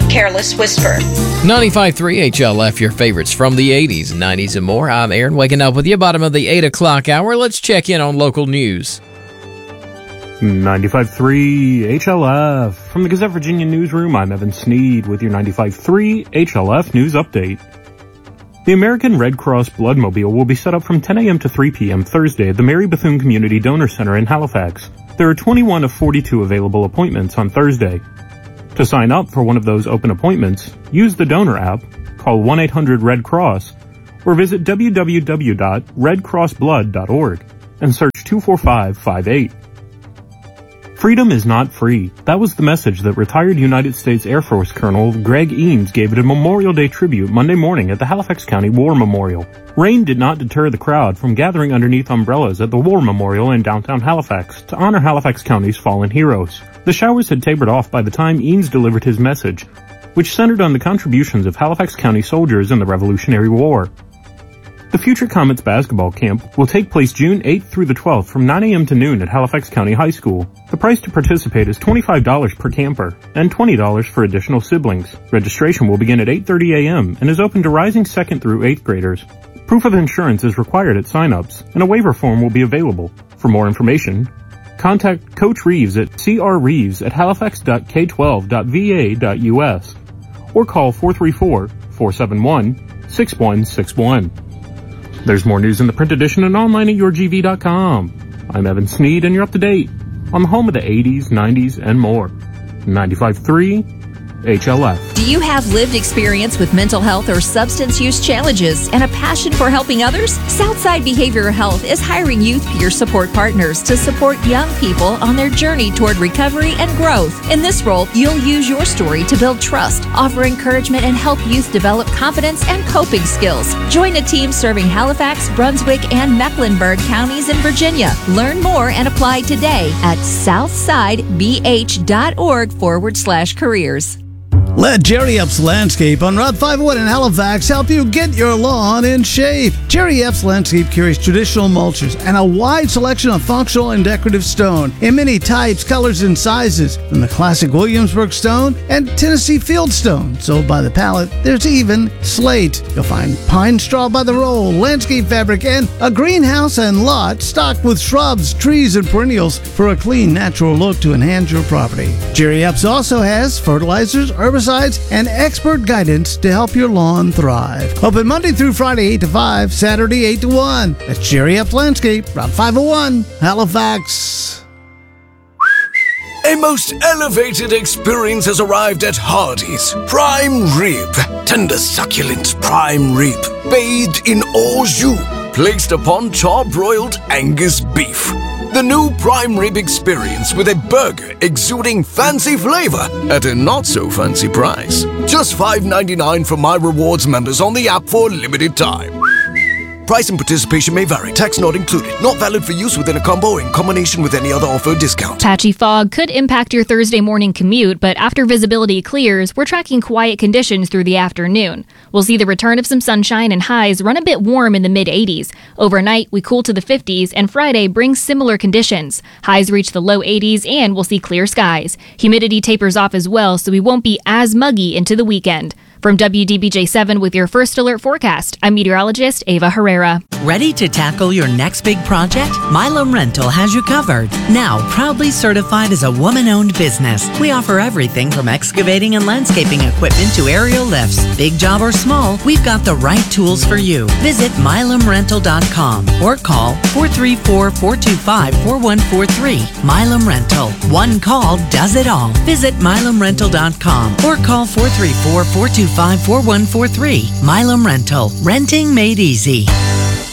Careless Whisper. 95.3 HLF, your favorites from the 80s, 90s, and more. I'm Aaron, waking up with you, bottom of the 8 o'clock hour. Let's check in on local news. 95.3 HLF. From the Gazette Virginia newsroom, I'm Evan Sneed with your 95.3 HLF news update. The American Red Cross Bloodmobile will be set up from 10 a.m. to 3 p.m. Thursday at the Mary Bethune Community Donor Center in Halifax. There are 21 of 42 available appointments on Thursday. To sign up for one of those open appointments, use the donor app, call 1-800-RED-CROSS, or visit www.redcrossblood.org and search 24558. Freedom is not free. That was the message that retired United States Air Force Colonel Greg Eames gave at a Memorial Day tribute Monday morning at the Halifax County War Memorial. Rain did not deter the crowd from gathering underneath umbrellas at the War Memorial in downtown Halifax to honor Halifax County's fallen heroes. The showers had tapered off by the time Eames delivered his message, which centered on the contributions of Halifax County soldiers in the Revolutionary War. The Future Comets basketball camp will take place June 8th through the 12th from 9 a.m. to noon at Halifax County High School. The price to participate is $25 per camper and $20 for additional siblings. Registration will begin at 8:30 a.m. and is open to rising 2nd through 8th graders. Proof of insurance is required at sign-ups, and a waiver form will be available. For more information, contact Coach Reeves at crreeves@halifax.k12.va.us or call 434-471-6161. There's more news in the print edition and online at yourgv.com. I'm Evan Sneed, and you're up to date on the home of the 80s, 90s, and more. 95.3 HLF. Do you have lived experience with mental health or substance use challenges and a passion for helping others? Southside Behavioral Health is hiring youth peer support partners to support young people on their journey toward recovery and growth. In this role, you'll use your story to build trust, offer encouragement, and help youth develop confidence and coping skills. Join a team serving Halifax, Brunswick, and Mecklenburg counties in Virginia. Learn more and apply today at southsidebh.org/careers. Let Jerry Epps Landscape on Route 501 in Halifax help you get your lawn in shape. Jerry Epps Landscape carries traditional mulches and a wide selection of functional and decorative stone in many types, colors, and sizes, from the classic Williamsburg stone and Tennessee fieldstone. Sold by the pallet, there's even slate. You'll find pine straw by the roll, landscape fabric, and a greenhouse and lot stocked with shrubs, trees, and perennials for a clean, natural look to enhance your property. Jerry Epps also has fertilizers, herbicides, and expert guidance to help your lawn thrive. Open Monday through Friday 8 to 5, Saturday 8 to 1. That's Jerry Epps Landscape, Route 501, Halifax. A most elevated experience has arrived at Hardee's. Prime rib. Tender, succulent prime rib. Bathed in au jus. Placed upon char-broiled Angus beef. The new prime rib experience with a burger exuding fancy flavor at a not-so-fancy price. Just $5.99 for My Rewards members on the app for a limited time. Price and participation may vary. Tax not included. Not valid for use within a combo or in combination with any other offer or discount. Patchy fog could impact your Thursday morning commute, but after visibility clears, we're tracking quiet conditions through the afternoon. We'll see the return of some sunshine and highs run a bit warm in the mid-80s. Overnight, we cool to the 50s, and Friday brings similar conditions. Highs reach the low 80s, and we'll see clear skies. Humidity tapers off as well, so we won't be as muggy into the weekend. From WDBJ7 with your first alert forecast, I'm meteorologist Ava Herrera. Ready to tackle your next big project? Milam Rental has you covered. Now, proudly certified as a woman-owned business, we offer everything from excavating and landscaping equipment to aerial lifts. Big job or small, we've got the right tools for you. Visit milamrental.com or call 434-425-4143. Milam Rental. One call does it all. Visit milamrental.com or call 434-425-4143. Milam Rental. Renting made easy.